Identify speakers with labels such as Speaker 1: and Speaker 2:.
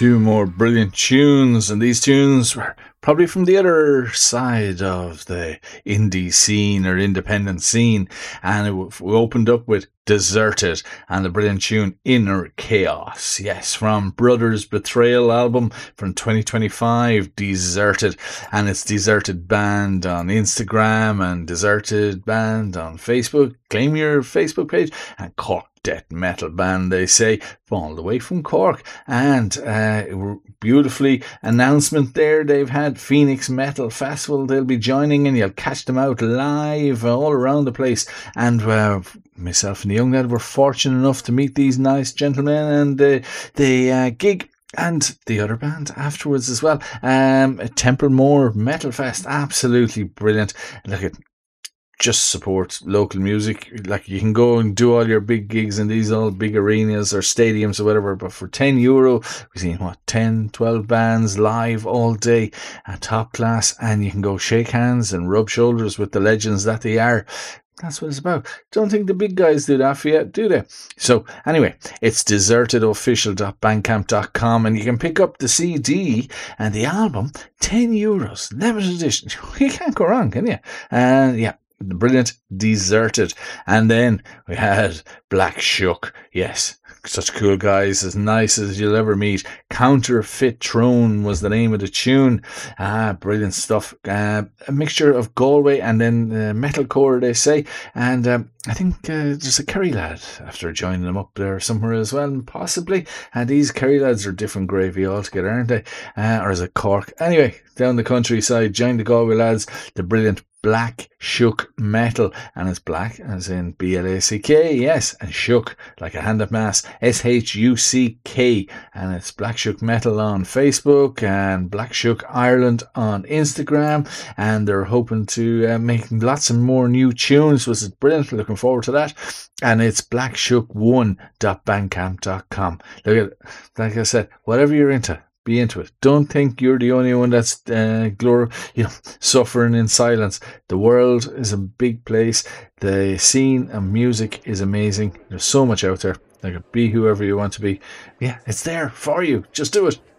Speaker 1: Two more brilliant tunes, and these tunes were probably from the other side of the indie scene or independent scene, and we opened up with Deserted and the brilliant tune Inner Chaos. Yes, from Brothers Betrayal album from 2025, Deserted, and it's Deserted Band on Instagram and Deserted Band on Facebook. Claim your Facebook page, and Cork death metal band, they say, all the way from Cork. And beautifully announcement there, they've had Phoenix Metal Festival they'll be joining, and you'll catch them out live all around the place. And myself and the young lad were fortunate enough to meet these nice gentlemen, and the gig and the other band afterwards as well. Templemore Metal Fest, absolutely brilliant. Look at, just support local music. Like, you can go and do all your big gigs in these all big arenas or stadiums or whatever, but for €10 we've seen 10, 12 bands live all day at top class, and you can go shake hands and rub shoulders with the legends that they are. That's what it's about. Don't think the big guys do that for you, do they? So anyway, it's desertedofficial.bandcamp.com, and you can pick up the CD and the album, €10, limited edition. You can't go wrong, can you? And yeah, the brilliant Deserted. And then we had Black Shuck. Yes, such cool guys, as nice as you'll ever meet. Counterfeit Throne was the name of the tune. Brilliant stuff. A mixture of Galway and then metalcore, they say. And I think there's a Kerry lad after joining them up there somewhere as well, possibly. And these Kerry lads are different gravy altogether, aren't they? Or is it Cork? Anyway, down the countryside, join the Galway lads, the brilliant Black Shuck Metal, and it's black as in BLACK, yes, and Shuck like a hand of mass, SHUCK, and it's Black Shuck Metal on Facebook and Black Shuck Ireland on Instagram, and they're hoping to make lots of more new tunes, which is brilliant. Looking forward to that. And it's blackshuck1.bandcamp.com. Look at it. Like I said, whatever you're into, be into it. Don't think you're the only one that's suffering in silence. The world is a big place. The scene and music is amazing. There's so much out there. Like, be whoever you want to be. Yeah, it's there for you. Just do it.